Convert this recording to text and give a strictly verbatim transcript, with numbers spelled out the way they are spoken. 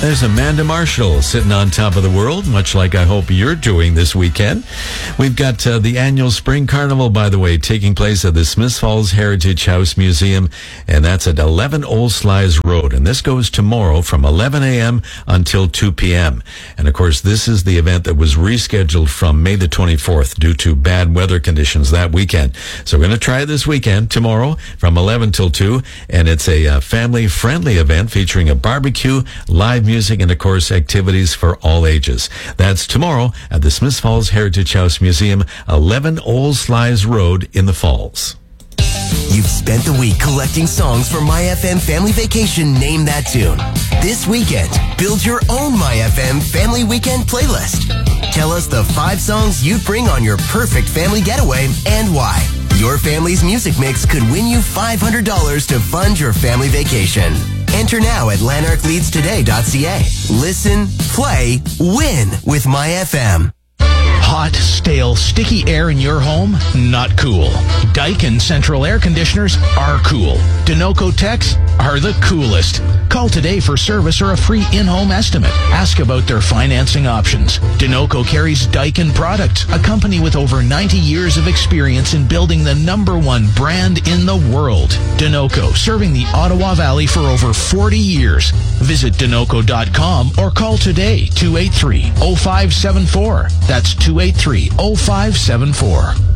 There's Amanda Marshall sitting on top of the world, much like I hope you're doing this weekend. We've got uh, the annual Spring Carnival, by the way, taking place at the Smiths Falls Heritage House Museum, and that's at eleven Old Slies Road. And this goes tomorrow from eleven a.m. until two p.m. And, of course, this is the event that was rescheduled from May the twenty-fourth due to bad weather conditions that weekend. So we're going to try it this weekend, tomorrow, from eleven till two, and it's a uh, family-friendly event featuring a barbecue, live music, music, and, of course, activities for all ages. That's tomorrow at the Smiths Falls Heritage House Museum, eleven Old Slies Road in the Falls. You've spent the week collecting songs for My F M Family Vacation Name That Tune. This weekend, build your own My F M Family Weekend playlist. Tell us the five songs you'd bring on your perfect family getaway and why. Your family's music mix could win you five hundred dollars to fund your family vacation. Enter now at lanark leads today dot c a. Listen, play, win with My F M. Hot, stale, sticky air in your home? Not cool. Daikin Central Air Conditioners are cool. Denoco Techs are the coolest. Call today for service or a free in-home estimate. Ask about their financing options. Denoco carries Daikin products, a company with over ninety years of experience in building the number one brand in the world. Denoco, serving the Ottawa Valley for over forty years. Visit denoco dot com or call today, two eight three, oh five seven four. That's two eight three, oh five seven four.